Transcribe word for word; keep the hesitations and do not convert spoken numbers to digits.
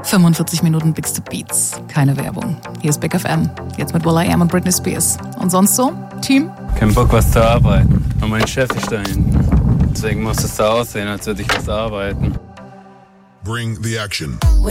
fünfundvierzig Minuten Bigste Beats. Keine Werbung. Hier ist Big F M. Jetzt mit will.i.am und Britney Spears. Und sonst so? Team? Kein Bock, was zu arbeiten. Und mein Chef ist da hinten. Deswegen muss es so aussehen, als würde ich was arbeiten. Bring the action.